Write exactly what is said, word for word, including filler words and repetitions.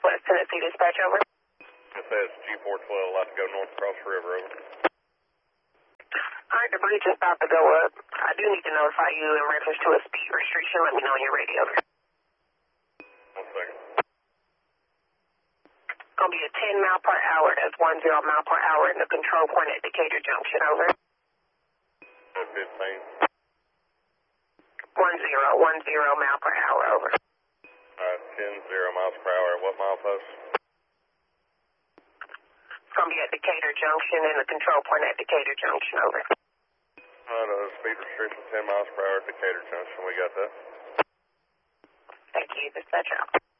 West Tennessee Dispatch, over. It says G four twelve, allowed to go north across the river, over. Alright, the bridge is about to go up. I do need to notify you in reference to a speed restriction. Let me know on your radio. One second. It's going to be a ten mile per hour. That's one zero mile per hour in the control point at Decatur Junction, over. fifteen. One zero, one zero mile per hour, over. Alright, ten, zero miles per hour. What mile post? It's going to be at Decatur Junction in the control point at Decatur Junction, over. Alright, uh, speed restriction ten miles per hour at Decatur Junction. We got that. Thank you. Dispatch out.